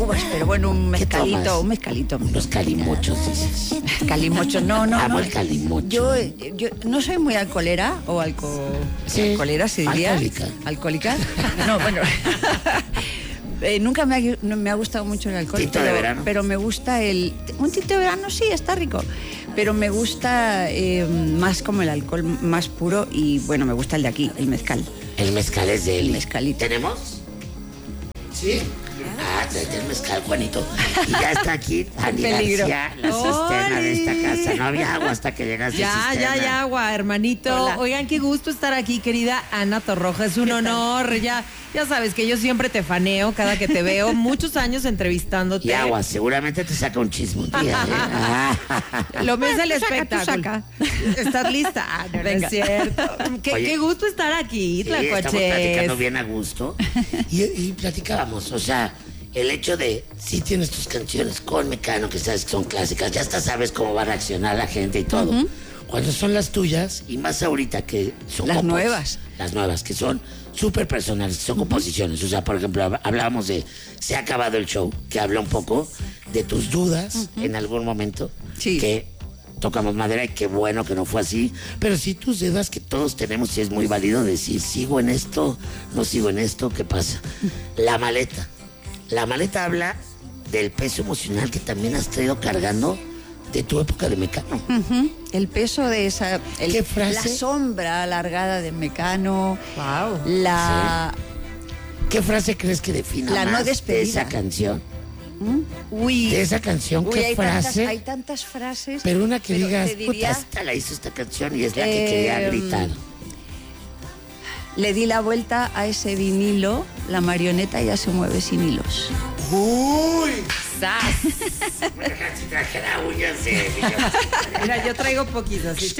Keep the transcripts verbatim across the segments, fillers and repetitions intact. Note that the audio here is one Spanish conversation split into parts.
cubas, pero bueno, un mezcalito, un mezcalito. Los calimochos, dices. Calimochos, no, no, Amo no. el calimocho. Yo, yo no soy muy alcoholera o alco... Sí, alcoholera, se diría. alcohólica. Alcohólica. No, bueno. eh, nunca me ha, no, me ha gustado mucho el alcohol. ¿Tinto pero, de verano? Pero me gusta el... Un tinto de verano sí, está rico. Pero me gusta eh, más como el alcohol más puro y bueno, me gusta el de aquí, el mezcal. El mezcal es de él. El mezcalito. ¿Tenemos? Sí. Ah, tráete el mezcal, Juanito. Y ya está aquí Ani peligro. García, la cisterna de esta casa. No había agua hasta que llegaste. Ya, cisterna. ya, ya, agua, hermanito. Hola. Oigan, qué gusto estar aquí, querida Ana Torroja. Es un honor. Ya, ya sabes que yo siempre te faneo cada que te veo. Muchos años entrevistándote. Y agua, seguramente te saca un chisme un día, ¿eh? Ah. Lo mío es el Tú saca, tú espectáculo. saca. ¿Estás lista? Ah, no, no Venga. es cierto. Qué, Oye, qué gusto estar aquí, Sí, estamos Tlacuaches. platicando bien a gusto. Y, y platicábamos, o sea, el hecho de, si tienes tus canciones con Mecano, que sabes que son clásicas, ya hasta sabes cómo va a reaccionar la gente y todo. Cuando son las tuyas, y más ahorita que son Las compos- nuevas. Las nuevas, que son súper personales, son composiciones. O sea, por ejemplo, hab- hablábamos de Se ha acabado el show, que habla un poco de tus dudas en algún momento. Sí. Que tocamos madera y qué bueno que no fue así. Pero sí tus dudas que todos tenemos y es muy válido decir, ¿sigo en esto? ¿No sigo en esto? ¿Qué pasa? La maleta. La maleta habla del peso emocional que también has traído cargando de tu época de Mecano. Ujú. El peso de esa... el- ¿Qué frase? La sombra alargada de Mecano. Wow. La... ¿Qué frase crees que defina La no más de despedida. esa canción? Uy, De esa canción, uy, ¿qué hay tantas, frase? hay tantas frases. Pero una que pero digas, te puta, diría, esta la hizo esta canción y es la que quería Eh, gritar. le di la vuelta a ese vinilo, la marioneta ya se mueve sin hilos. ¡Uy! ¡Sas! Si trajera uñas de... Mira, yo traigo poquitos así.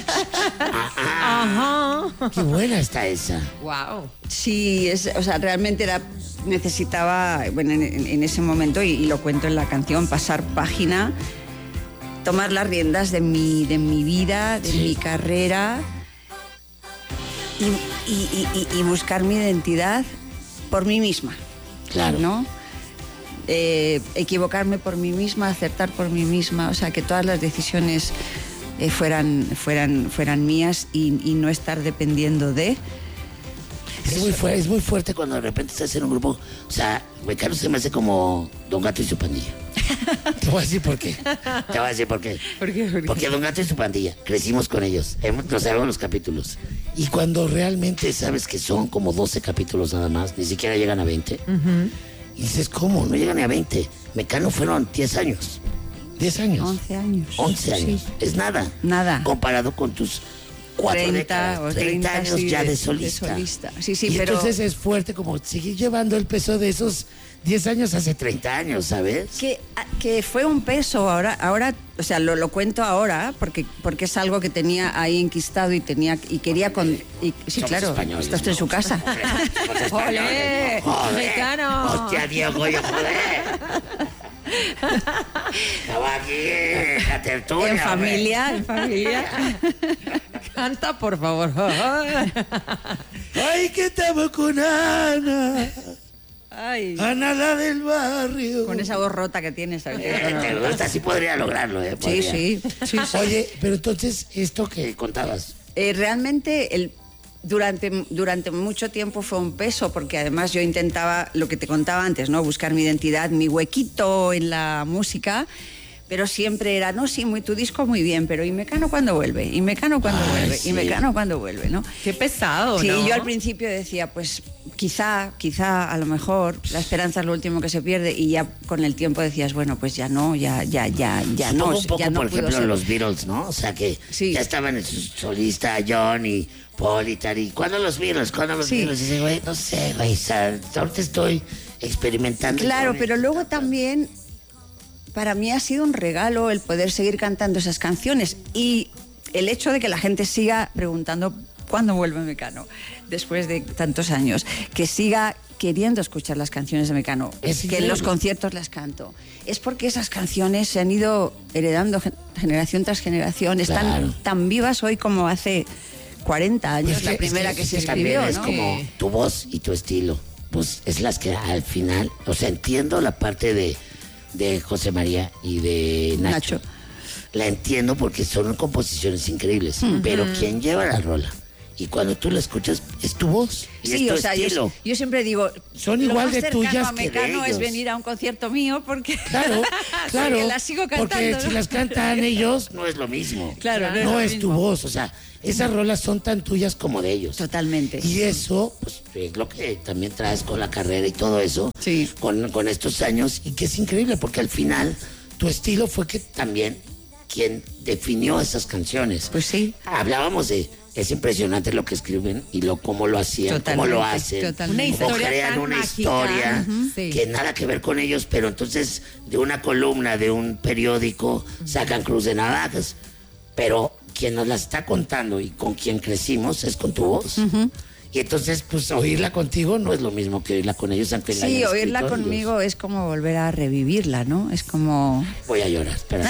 Ah, Ajá. ¡Qué buena está esa! Wow. Sí, es, o sea, realmente era, necesitaba, bueno, en, en- en ese momento, y, y lo cuento en la canción, pasar página, tomar las riendas de mi, de mi vida, de Sí. mi carrera y, y- y- y- y buscar mi identidad por mí misma. Claro. ¿No? Eh, equivocarme por mí misma, acertar por mí misma, o sea, que todas las decisiones eh, fueran, fueran, fueran mías y, y no estar dependiendo de... Es muy, fuerte, es muy fuerte cuando de repente estás en un grupo. O sea, Mecano se me hace como Don Gato y su pandilla. Te voy a decir por qué. Te voy a decir por qué. ¿Por qué? ¿Por qué? Porque Don Gato y su pandilla, crecimos con ellos. Hemos, nos sabemos los capítulos. Y cuando realmente sabes que son como doce capítulos nada más, ni siquiera llegan a veinte. Y dices, ¿cómo? No llegan ni a veinte. Mecano fueron diez años. diez años. once años. once años. Sí. Es nada. Nada. Comparado con tus cuatro treinta décadas, o treinta treinta, años sí, ya de, de- solista. de solista. Sí, sí, y pero- entonces es fuerte como seguir llevando el peso de esos diez años hace treinta años, ¿sabes? Que, que fue un peso ahora, ahora, o sea, lo, lo cuento ahora porque, porque es algo que tenía ahí enquistado y tenía y quería con y, sí, Somos claro, españoles, estás ¿no? en su casa. Hombre, somos españoles, ¡Olé! ¿no? Joder. Mecano. Hostia, Diego, yo joder. Estaba aquí en la tertulia. En hombre. familia, en familia. Canta, por favor. Ay, que estamos con Ana. Ay, Ana, la del barrio. con esa voz rota que tienes. ¿sabes? Eh, te gusta, sí podría lograrlo, ¿eh? Sí, Podría. sí, sí, sí. Oye, pero entonces, esto que contabas, Eh, realmente el, durante, durante mucho tiempo fue un peso, porque además yo intentaba, lo que te contaba antes, ¿no? Buscar mi identidad, mi huequito en la música, pero siempre era, no, sí, muy, tu disco muy bien, pero ¿y Mecano cuándo vuelve? ¿Y Mecano cuándo Ay, vuelve? sí. ¿Y Mecano cuándo vuelve? ¿no? Qué pesado, Sí, ¿no? yo al principio decía, pues quizá, quizá, a lo mejor, la esperanza es lo último que se pierde, y ya con el tiempo decías, bueno, pues ya no, ya, ya, ya, ya no, supongo un poco, ya no por pudo ejemplo, ser. los Beatles, ¿no? O sea, que Sí. ya estaban en su solista, John y Paul y tal. ¿Y cuándo los Beatles? ¿Cuándo los Sí. Beatles? Y dice, güey, no sé, güey, o sea, ahorita estoy experimentando. Claro, con pero esto. luego también para mí ha sido un regalo el poder seguir cantando esas canciones y el hecho de que la gente siga preguntando cuándo vuelve Mecano después de tantos años, que siga queriendo escuchar las canciones de Mecano, Es que en increíble. los conciertos las canto. Es porque esas canciones se han ido heredando gen- generación tras generación, están Claro. tan vivas hoy como hace cuarenta años, Pues la que- primera es que, se también escribió, es ¿no? como tu voz y tu estilo. pues es las que al final, o sea, entiendo la parte de, de José María y de Nacho. Nacho. La entiendo porque son composiciones increíbles, uh-huh. pero quien lleva la rola y cuando tú la escuchas es tu voz y sí, es tu o sea, estilo. Yo, yo siempre digo, son igual de tuyas a que de ellos. Es venir a un concierto mío porque claro, claro, porque las sigo cantando. Porque ¿no? si las cantan ellos no es lo mismo. Claro, no, no es, es tu voz, o sea, esas rolas son tan tuyas como de ellos. Totalmente. Y eso, pues, es lo que también traes con la carrera y todo eso, sí. con, con estos años, y que es increíble, porque al final tu estilo fue que también quien definió esas canciones. Pues sí. Hablábamos de, es impresionante lo que escriben y lo cómo lo hacían, totalmente, cómo lo hacen, totalmente. cómo una crean una mágica. historia Uh-huh. sí. que nada que ver con ellos, pero entonces de una columna, de un periódico, sacan Cruz de Navajas, pero quien nos la está contando y con quien crecimos es con tu voz. Uh-huh. Y entonces, pues, oírla contigo no es lo mismo que oírla con ellos, aunque la sí, hayan oírla escrito conmigo ellos. Es como volver a revivirla, ¿no? Es como... Voy a llorar, espérate.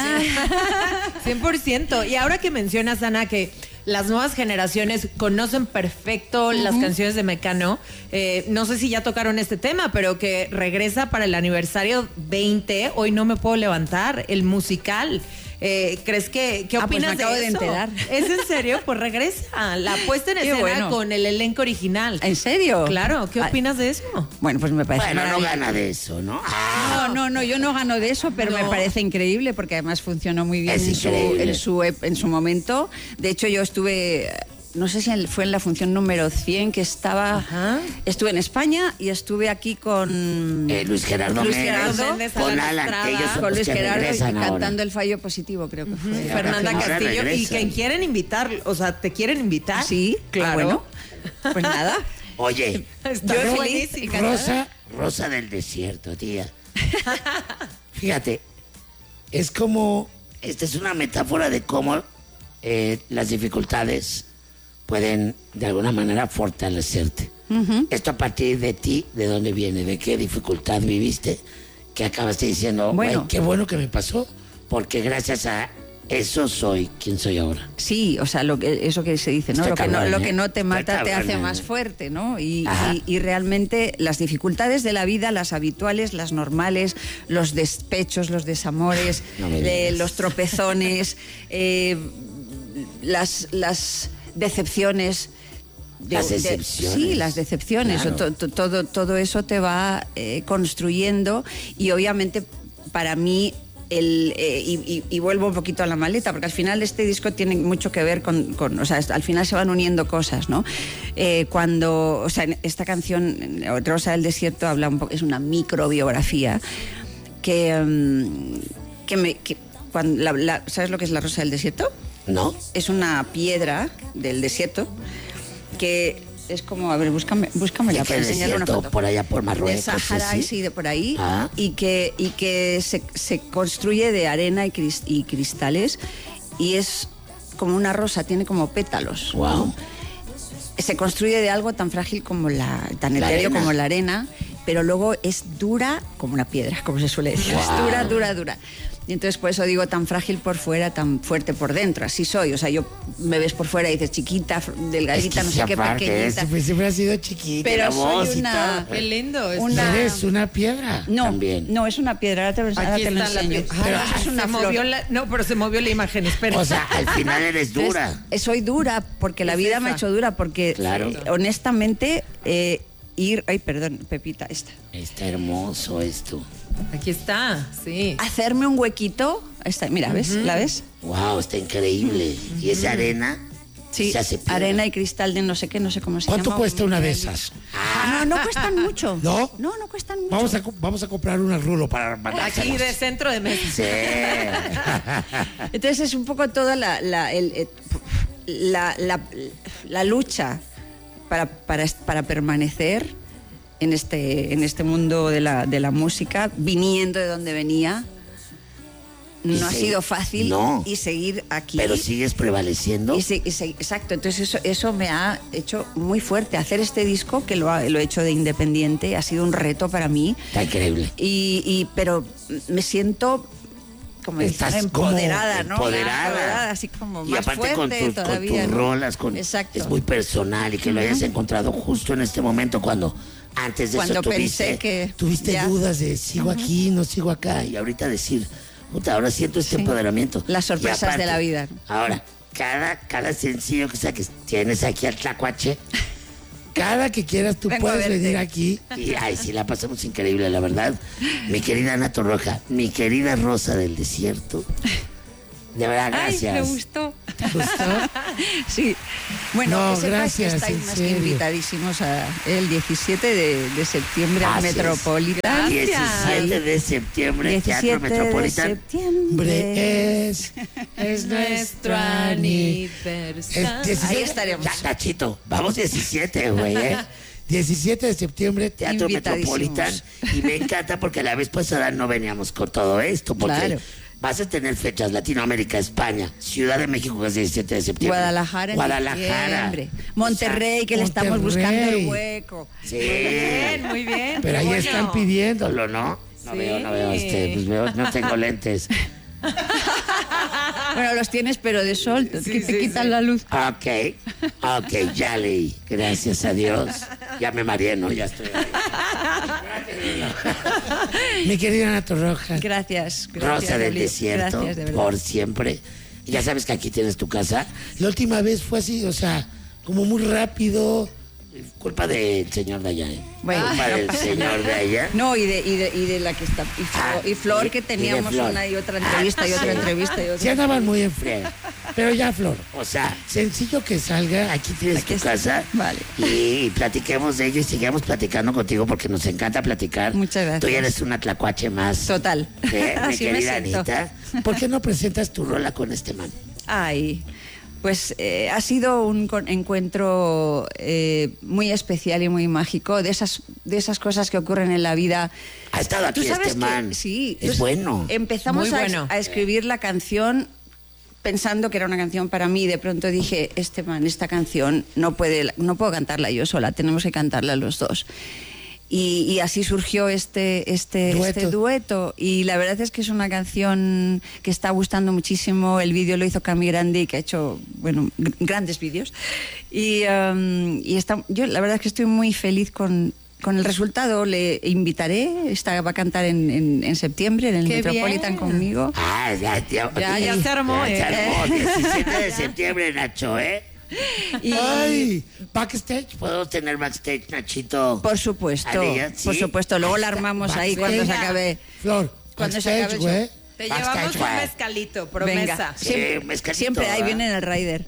cien por ciento. Y ahora que mencionas, Ana, que las nuevas generaciones conocen perfecto uh-huh. las canciones de Mecano, eh, no sé si ya tocaron este tema, pero que regresa para el aniversario veinte, Hoy no me puedo levantar, el musical. Eh, ¿Crees que, qué ah, opinas pues me acabo de eso? De enterar. ¿Es en serio? Pues regresa, la puesta en escena bueno. con el elenco original. ¿En serio? Claro, ¿qué opinas de eso? Bueno, pues me parece Bueno, no gana de eso, ¿no? Ah. No, no, no, yo no gano de eso, pero no. me parece increíble porque además funcionó muy bien en su, en, su, en su momento. De hecho, yo estuve... No sé si fue en la función número cien que estaba... Ajá. Estuve en España y estuve aquí con... Eh, Luis Gerardo Luis Méndez, Gerardo, con Alan, ellos son con Luis Gerardo y ahora. Cantando el fallo positivo, creo que fue. Uh-huh. Fernanda Castillo, y que quieren invitar, o sea, ¿te quieren invitar? Sí, claro. Bueno, pues nada. Oye, yo feliz. Rosa, Rosa del Desierto, tía. Fíjate, es como... Esta es una metáfora de cómo eh, las dificultades pueden de alguna manera fortalecerte. Uh-huh. Esto a partir de ti, ¿de dónde viene? ¿De qué dificultad viviste? Que acabaste diciendo, bueno, qué bueno que me pasó, porque gracias a eso soy quien soy ahora. Sí, o sea, lo que, eso que se dice, ¿no? Lo que no, lo que no te mata te hace más fuerte, ¿no? Y, y, y realmente las dificultades de la vida, las habituales, las normales, los despechos, los desamores, no eh, los tropezones, eh, las... las decepciones de, las decepciones de, sí las decepciones claro. to, to, todo todo eso te va eh, construyendo y obviamente para mí el eh, y, y, y vuelvo un poquito a la maleta porque al final este disco tiene mucho que ver con, con o sea al final se van uniendo cosas, ¿no? Eh, cuando o sea esta canción Rosa del Desierto habla un poco, es una microbiografía que um, que me que, cuando la, la, ¿sabes lo que es la Rosa del Desierto? No. Es una piedra del desierto que es como, a ver, búscame, búscame la para enseñarle una foto. Por allá por Marruecos. De Sahara, sí, sí de por ahí. Ah. Y que, y que se, se construye de arena y, crist, y cristales y es como una rosa, tiene como pétalos. Wow. ¿no? Se construye de algo tan frágil como la, tan etéreo como la arena, pero luego es dura como una piedra, como se suele decir. Wow. Es dura, dura, dura. Y entonces por eso digo tan frágil por fuera, tan fuerte por dentro. Así soy. O sea, yo me ves por fuera y dices chiquita, delgadita, es que no sé qué, pequeñita. Siempre, siempre has sido chiquita. Pero voz soy una... Qué lindo. Una... Eres una piedra. No, también. No, es una piedra. Ahora te, ahora te lo enseño. La... Pero, ah, es una flor. La... No, pero se movió la imagen, espera. O sea, al final eres dura. Entonces, soy dura porque la vida esa? me ha hecho dura. Porque, claro. eh, honestamente... Eh, ir, ay, perdón, Pepita, esta. Está hermoso esto. Aquí está, sí. Hacerme un huequito, esta, mira, ¿ves? Uh-huh. ¿La ves? Wow, está increíble. Uh-huh. Y esa arena sí, se hace piedra. Arena y cristal de no sé qué, no sé cómo se ¿Cuánto llama. ¿Cuánto cuesta una de esas? Ah, no, no cuestan mucho. ¿No? No, no cuestan mucho. Vamos a, vamos a comprar una rulo para mandárselas. Aquí de centro de mesa. Sí. Entonces es un poco toda la, la, el, la, la, la lucha para, para, para permanecer en este, en este mundo de la, de la música, viniendo de donde venía. No y ha seguir, sido fácil no, y seguir aquí. Pero sigues prevaleciendo. Y se, y se, exacto, entonces eso, eso me ha hecho muy fuerte. Hacer este disco, que lo, ha, lo he hecho de independiente, ha sido un reto para mí. Está increíble. Y, y, pero me siento... como estás empoderada, como ¿no? empoderada. empoderada, así como y más aparte fuerte con, tu, todavía, con tus ¿no? rolas, con, exacto. Es muy personal y que uh-huh. lo hayas encontrado justo en este momento cuando Antes de Cuando eso tuviste, pensé que tuviste ya. dudas de sigo aquí, no sigo acá. Y ahorita decir, puta, ahora siento este Sí. empoderamiento. Las sorpresas Y aparte, de la vida. Ahora, cada, cada sencillo que saques, tienes aquí al Tlacuache. Cada que quieras tú Vengo a puedes verte. venir aquí. Y ay, sí, la pasamos increíble, la verdad. Mi querida Ana Torroja, mi querida Rosa del Desierto. De verdad, gracias. Ay, me gustó. ¿Te gustó? Sí. Bueno, No, que sepas gracias, que estáis en más que serio. invitadísimos a el diecisiete de, de septiembre al Gracias. Metropolitan. diecisiete de septiembre, Teatro diecisiete de Metropolitan. septiembre. Hombre, es, es nuestro aniversario. aniversario. Ahí estaremos. Ya, Nachito, vamos diecisiete, güey, ¿eh? diecisiete de septiembre, Teatro Invitadísimos. Metropolitan. Y me encanta porque la vez pasada no veníamos con todo esto. Porque Claro. vas a tener fechas Latinoamérica, España, Ciudad de México, que es diecisiete de septiembre. Guadalajara en Guadalajara. diciembre. Monterrey, que le estamos Monterrey. buscando el hueco. Sí. Muy bien, muy bien. Pero qué ahí bueno. están pidiéndolo, ¿no? No Sí. veo, no veo, este, pues veo, no tengo lentes. Bueno, los tienes, pero de sol, que Sí, te sí, quitan sí. la luz. Ok, ok, ya leí. Gracias a Dios. Ya me mareé, ¿no? Ya estoy ahí. Mi querida Ana Torroja, Gracias. gracias Rosa del Loli. Desierto, Gracias, de verdad. por siempre. Y ya sabes que aquí tienes tu casa. La última vez fue así, o sea, como muy rápido. Culpa del señor de allá, ¿eh? Bueno, Culpa no del pasa señor nada. de allá. No, y de, y de, y de la que está. Y Flor, Ah, y Flor y- que y de teníamos Flor. una y otra entrevista y otra Ah, sí. entrevista y otra. Sí andaban muy en friega. Pero ya, Flor, o sea, sencillo que salga, aquí tienes Aquí tu está. casa. Vale. Y platiquemos de ello y sigamos platicando contigo porque nos encanta platicar. Muchas gracias. Tú ya eres una tlacuache más. Total. ¿Eh? Mi Así me querida siento. Anita. ¿Por qué no presentas tu rola con este man? Ay, pues eh, ha sido un con- encuentro eh, muy especial y muy mágico, de esas, de esas cosas que ocurren en la vida. Ha estado aquí Tú sabes este que- man. sí, Es tú- bueno. Empezamos Muy a, bueno. a escribir la canción pensando que era una canción para mí. De pronto dije, este man, esta canción no puede, no puedo cantarla yo sola, tenemos que cantarla los dos. Y, y así surgió este, este, Dueto. este dueto. Y la verdad es que es una canción que está gustando muchísimo. El vídeo lo hizo Cami Grande, que ha hecho, bueno, gr- grandes vídeos. Y, um, y está, yo la verdad es que estoy muy feliz con, con el resultado. Le invitaré, está, va a cantar en, en, en septiembre en el ¡Qué Metropolitan bien! Ah, conmigo. ya, ya, Ya, ya se armó, Ya se ¿eh? armó. diecisiete de septiembre, Nacho, ¿eh? Y, Ay, backstage. ¿Puedo tener backstage, Nachito? por supuesto, Alilla, por sí. supuesto. Luego la armamos ahí Backstage. cuando se acabe. Flor, Cuando se backstage, acabe el güey. Te Backstage, llevamos un güey. mezcalito, promesa. Venga, Sí, siempre, mezcalito, siempre ahí ¿verdad? viene en el rider.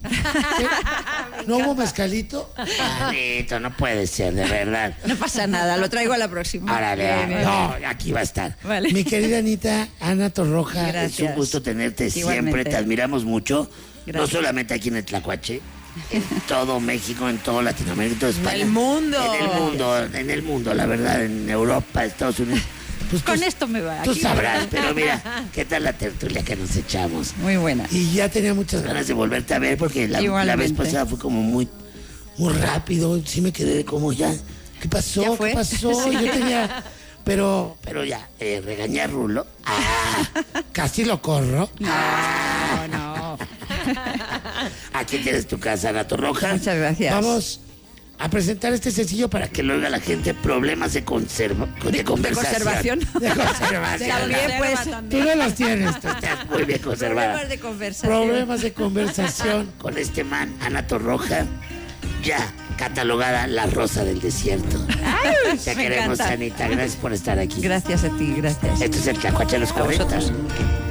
¿No hubo mezcalito? Manito, no puede ser, de verdad. No pasa nada, lo traigo a la próxima. Órale, Bien, bien. no, aquí va a estar. Vale. Mi querida Anita, Ana Torroja, es un Gracias. gusto tenerte siempre, Igualmente. te admiramos mucho. No Gracias. solamente aquí en el Tlacuache, en todo México, en todo Latinoamérica, en toda España. el mundo. En el mundo, en el mundo, la verdad, en Europa, Estados Unidos. Pues Con tú- esto me va. Tú aquí. sabrás, pero mira, ¿qué tal la tertulia que nos echamos? Muy buena. Y ya tenía muchas ganas de volverte a ver porque la, la vez Igualmente. pasada fue como muy, muy rápido. Sí me quedé como ya. ¿Qué pasó? ¿Ya fue? ¿Qué pasó? Yo tenía. Pero, pero ya, eh, regañé a Rulo. Ah, casi lo corro. No, no. Aquí tienes tu casa, Ana Torroja. Muchas gracias. Vamos a presentar este sencillo para que lo oiga la gente. Problemas de conserva, de, conversación. conservación. De conservación. También, pues. Tú no las tienes, tú estás muy bien conservada. Problemas de conversación. Problemas de conversación con este man, Ana Torroja, ya catalogada la Rosa del Desierto. Te me queremos, encanta. Anita. Gracias por estar aquí. Gracias a ti, gracias. Esto es el Tlacuache de los A cuarenta. vosotros.